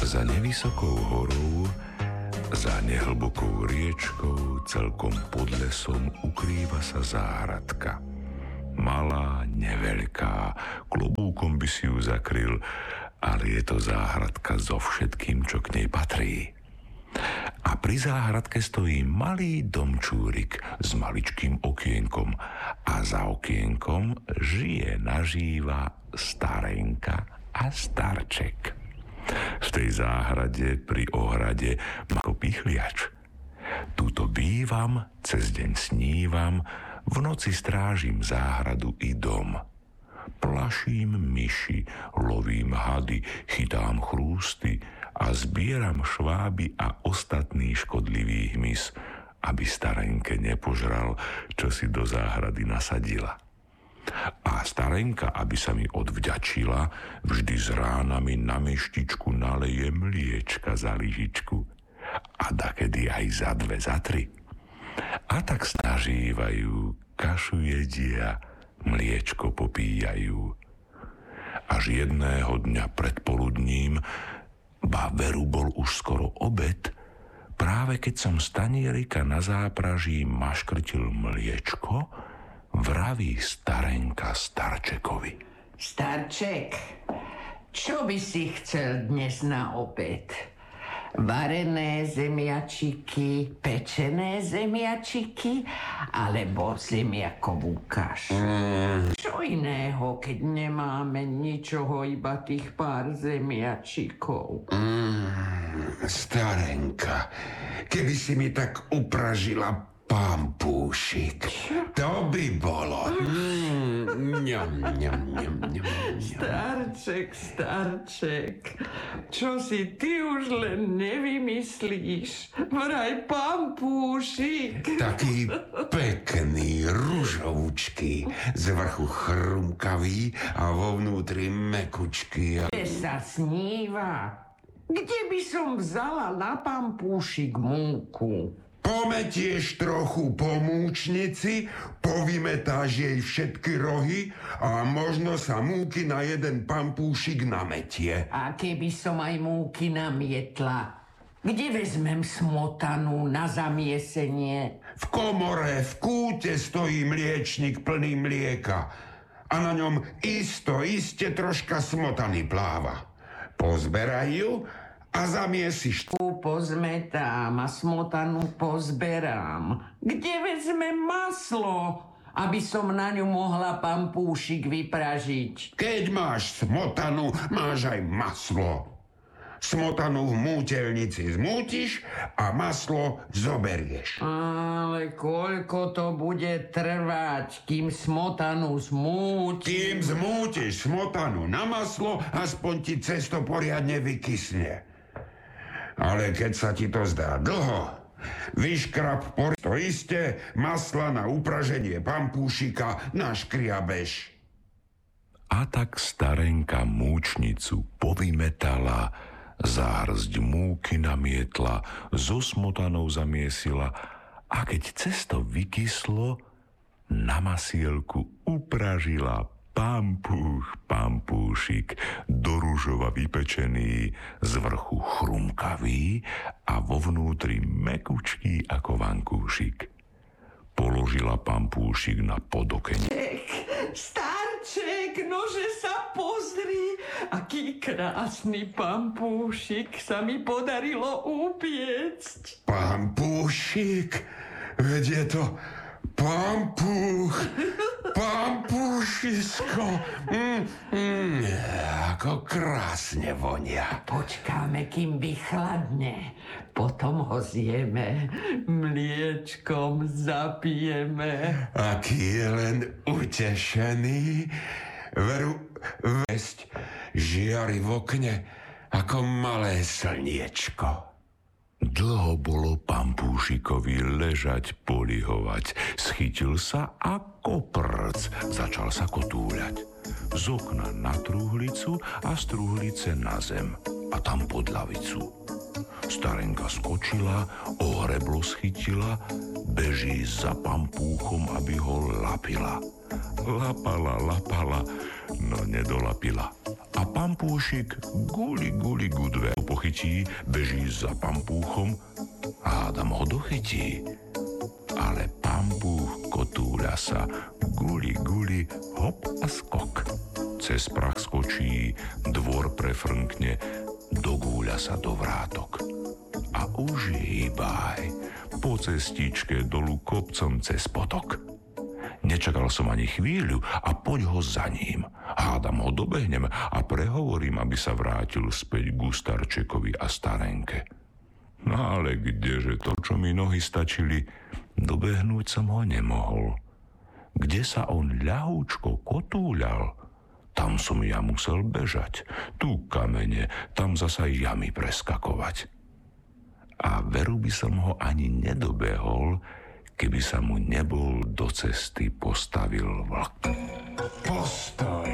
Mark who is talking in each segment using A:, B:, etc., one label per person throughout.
A: Za nevysokou horou, za nehlbokou riečkou, celkom pod lesom ukrýva sa záhradka. Malá, neveľká, klobúkom by si ju zakryl, ale je to záhradka so všetkým, čo k nej patrí. A pri záhradke stojí malý domčúrik s maličkým okienkom a za okienkom žije nažíva starenka a starček. V tej záhrade pri ohrade má pichliač. Tuto bývam, cez deň snívam, v noci strážim záhradu i dom. Plaším myši, lovím hady, chytám chrústy a zbieram šváby a ostatný škodlivý hmyz, aby starenke nepožral, čo si do záhrady nasadila. A starenka, aby sa mi odvďačila, vždy z rána mi na meštičku naleje mliečka za lyžičku. A dakedy aj za 2, za 3. A tak snažívajú, kašu jedia, mliečko popíjajú. Až jedného dňa pred poludním, ba veru bol už skoro obed, práve keď som z tanierika na zápraží maškrtil mliečko, vraví starenka starčekovi.
B: Starček, čo by si chcel dnes na obed? Varené zemiačiky, pečené zemiačiky alebo zemiakovú kašu? Čo iného, keď nemáme ničoho, iba tých pár zemiačikov?
C: Starenka, keby si mi tak upražila pampúšik, to by bolo.
B: Starček, čo si ty už len nevymyslíš? Vraj pampúšik.
C: Taký pekný, ružovúčky, z vrchu chrumkavý a vo vnútri mekučky.
B: Kde sa sníva? Kde by som vzala na pampúšik múku?
C: Pometieš trochu po múčnici, povymetáš jej všetky rohy a možno sa múky na jeden pampúšik nametie.
B: A keby som aj múky namietla, kde vezmem smotanu na zamiesenie?
C: V komore, v kúte stojí mliečnik plný mlieka a na ňom iste troška smotany pláva. Pozberaj ju a zamiesiš.
B: Pozmetám a smotanu pozberám. Kde vezmem maslo, aby som na ňu mohla pampúšik vypražiť?
C: Keď máš smotanu, máš aj maslo. Smotanu v múteľnici zmútiš a maslo zoberieš.
B: Ale koľko to bude trvať, kým smotanu zmútim?
C: Kým zmútiš smotanu na maslo, aspoň ti cesto poriadne vykysne. Ale keď sa ti to zdá dlho, vyškrap to iste masla na upraženie pampúšika naškriabeš.
A: A tak starenka múčnicu povymetala, záhrzť múky namietla, so smotanou zamiesila a keď cesto vykyslo, na masielku upražila pampúšik, do ružova vypečený, z vrchu chrumkavý a vo vnútri mekučký ako vankúšik. Položila pampúšik na podokeň.
B: Starček, nože sa pozri, aký krásny pampúšik sa mi podarilo upiecť.
C: Pampúšik? Veď je to pampúšisko. Ako krásne vonia.
B: Počkáme, kým vychladne. Potom ho zjeme, mliečkom zapijeme.
C: Aký je len utešený. Veru, vesť žiari v okne ako malé slniečko.
A: Dlho bolo pampúšikovi ležať, polihovať. Schytil sa ako prc. Začal sa kotúľať. Z okna na truhlicu a z truhlice na zem. A tam pod lavicu. Starenka skočila, ohreblo schytila, beží za pampúchom, aby ho lapila. Lapala, no nedolapila. A pampúšik guli gudve pochytí, beží za pampúchom a Adam ho dochytí. Ale pampúch kotúľa sa, guli, hop a skok. Cez prach skočí, dvor prefrnkne, dogúľa sa do vrátok. A už hýbaj, po cestičke dolu kopcom cez potok. Nečakal som ani chvíľu a poď ho za ním. Hádam ho dobehnem a prehovorím, aby sa vrátil späť ku starčekovi a starenke. No ale kdeže to, čo mi nohy stačili, dobehnúť som ho nemohol. Kde sa on ľahúčko kotúľal, tam som ja musel bežať. Tu kamene, tam zasa jamy preskakovať. A veru by som ho ani nedobehol, keby sa mu nebol do cesty postavil vlk.
D: Postoj,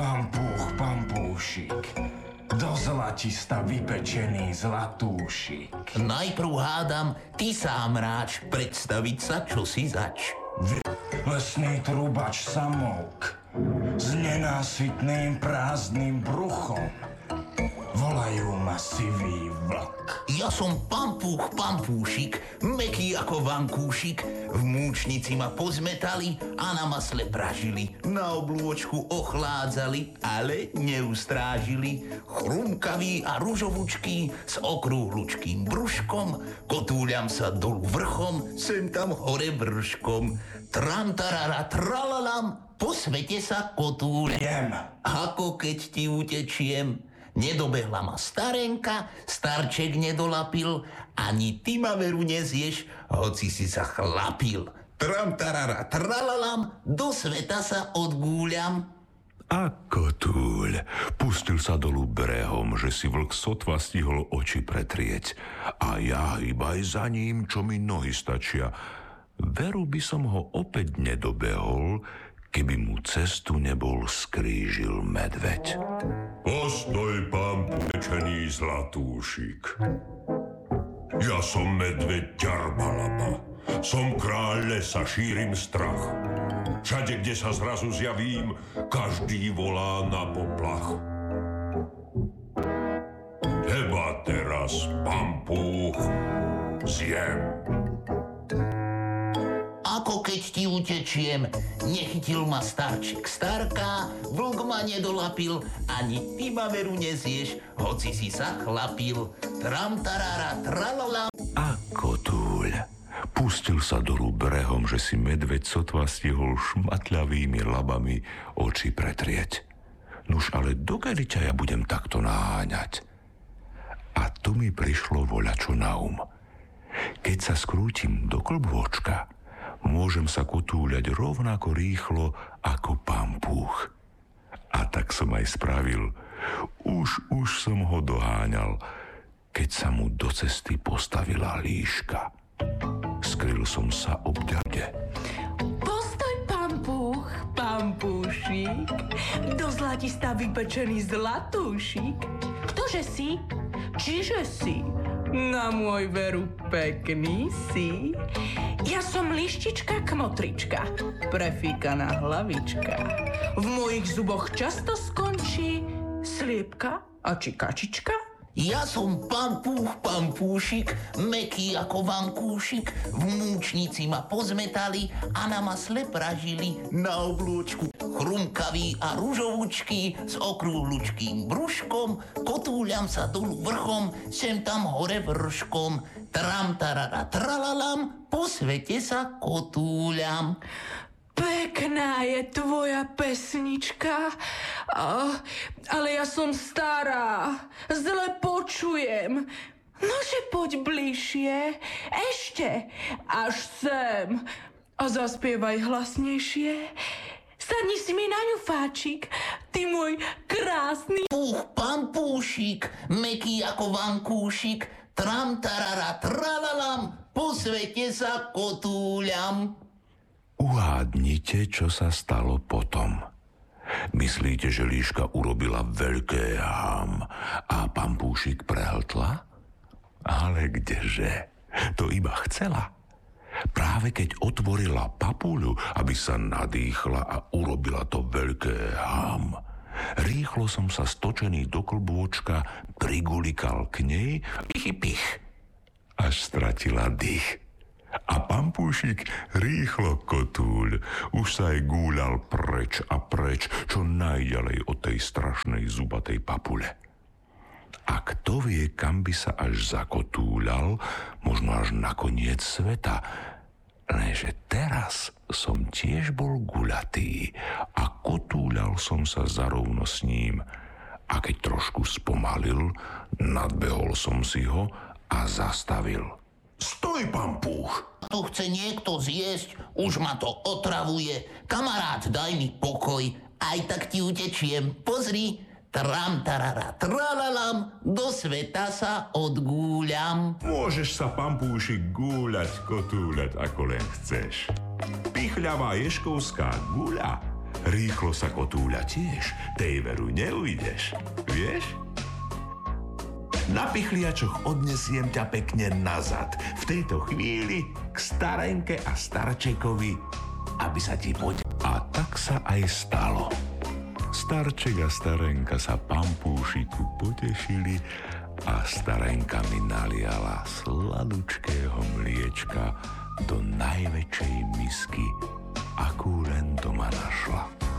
D: pampúšik, do zlatista vypečený zlatúšik.
E: Najprv hádam, ty sám ráč predstaviť sa, čo si zač.
D: Lesný trubač samouk s nenásytným prázdnym bruchom. Volajú ma sivý vlk.
E: Ja som pampúšik, mäkký ako vankúšik. V múčnici ma pozmetali a na masle pražili. Na oblôčku ochládzali, ale neustrážili. Chrumkavý a ružovučký s okrúhlučkým brúškom. Kotúľam sa dolu vrchom, sem tam hore vrškom. Tram tarara tralalam, po svete sa kotúľam. Ako keď ti utečiem. Nedobehla ma starenka, starček nedolapil, ani ty ma veru nezieš, hoci si sa chlapil. Tram tarara tralalam, do sveta sa odgúľam.
A: A kotúľ pustil sa dolu brehom, že si vlk sotva stihol oči pretrieť. A ja hýbaj za ním, čo mi nohy stačia. Veru by som ho opäť nedobehol, keby mu cestu nebol skrížil medveď.
F: Postoj, pán pečený zlatúšik. Ja som medveď Ďarbalaba. Som kráľ lesa, šírim strach. Všade, kde sa zrazu zjavím, každý volá na poplach. Teba teraz, pampúch, zjem.
E: Ako keď ti utečiem, nechytil ma starček starka, vlk ma nedolapil, ani ty ma veru nezieš, hoci si sa chlapil. Tram tarara tralala.
A: A kotúľ pustil sa dolu brehom, že si medveď sotva stihol šmatľavými labami oči pretrieť. Nuž ale dokedy ťa ja budem takto naháňať? A tu mi prišlo voľačo na Keď sa skrútim do klbôčka, môžem sa kotúľať rovnako rýchlo ako pampúch. A tak som aj spravil. Už som ho doháňal, keď sa mu do cesty postavila líška. Skryl som sa obďade.
G: Postoj, pampúch, pampúšik, do zlatista vypečený zlatúšik. Ktože si? Čiže si? Na môj veru pekný si. Ja som lištička kmotrička, prefíkaná hlavička. V mojich zuboch často skončí sliepka a či kačička.
E: Ja som pampúšik, mäkký ako vankúšik. V múčnici ma pozmetali a na masle pražili. Na oblôčku chrumkavý a ružovučký s okrúhlučkým brúškom. Kotúľam sa dolu vrchom, sem tam hore vrškom. Tram tarara tralalam, po svete sa kotúľam.
G: Pekná je tvoja pesnička, ale ja som stará, zle počujem. Nože poď bližšie, ešte, až sem. A zaspievaj hlasnejšie. Sadni si mi na ňufáčik, ty môj krásny.
E: Pampúšik, mäkký ako vankúšik. Tram tarara tralalam, po svete sa kotúľam.
A: Uhádnite, čo sa stalo potom. Myslíte, že líška urobila veľké hám a pampúšik prehltla? Ale kdeže? To iba chcela. Práve keď otvorila papuľu, aby sa nadýchla a urobila to veľké hám, Rýchlo som sa stočený do klbôčka prigulikal k nej, pich, až stratila dých. A pampúšik rýchlo kotúľ, už sa aj gúľal preč a preč, čo najďalej od tej strašnej zubatej papule. A kto vie, kam by sa až zakotúľal, možno až na koniec sveta. Lenže teraz som tiež bol guľatý a kotúľal som sa zarovno s ním. A keď trošku spomalil, nadbehol som si ho a zastavil.
D: Stoj, pampúš!
E: Tu chce niekto zjesť, už ma to otravuje. Kamarát, daj mi pokoj, aj tak ti utečiem. Pozri, tram, tarara, tralalam, do sveta sa odgúľam.
A: Môžeš sa, pampúšik, gúľať, kotúľať, ako len chceš. Pichľavá ješkovská guľa rýchlo sa kotúľa tiež, tej veru neujdeš, vieš? Na pichliačoch odnesiem ťa pekne nazad, v tejto chvíli k starenke a starčekovi, aby sa ti A tak sa aj stalo. Starček a starenka sa pampúšiku potešili a starenka mi naliala sladučkého mliečka do najväčšej misky, akú len doma našla.